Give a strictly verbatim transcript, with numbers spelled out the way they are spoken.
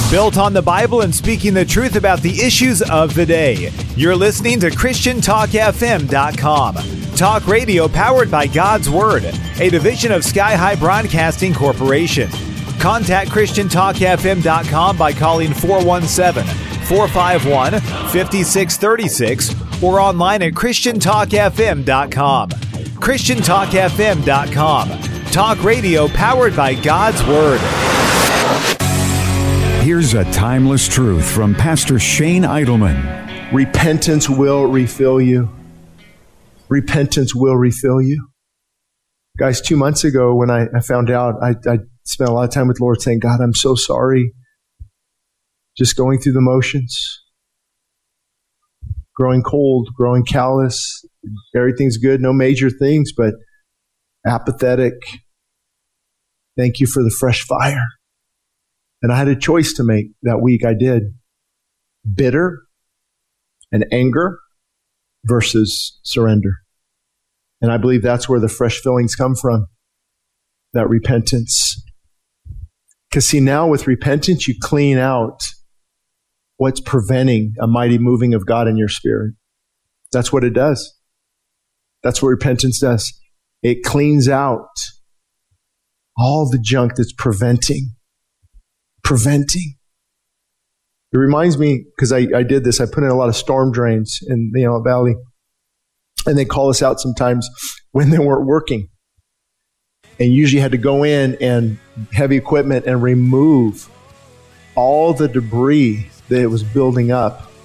Built on the Bible and speaking the truth about the issues of the day. You're listening to Christian Talk F M dot com. Talk radio powered by God's Word, a division of Sky High Broadcasting Corporation. Contact Christian Talk F M dot com by calling four one seven, four five one, five six three six or online at Christian Talk F M dot com. Christian Talk F M dot com. Talk radio powered by God's Word. Here's a timeless truth from Pastor Shane Idleman. Repentance will refill you. Repentance will refill you. Guys, two months ago when I, I found out, I, I spent a lot of time with the Lord saying, God, I'm so sorry. Just going through the motions. Growing cold, growing callous. Everything's good, no major things, but apathetic. Thank you for the fresh fire. And I had a choice to make that week. I did. Bitter and anger versus surrender. And I believe that's where the fresh fillings come from. That repentance. Because see, now with repentance, you clean out what's preventing a mighty moving of God in your spirit. That's what it does. That's what repentance does. It cleans out all the junk that's preventing Preventing. It reminds me, because I, I did this, I put in a lot of storm drains in the Antelope Valley. And they call us out sometimes when they weren't working. And usually had to go in and heavy equipment and remove all the debris that was building up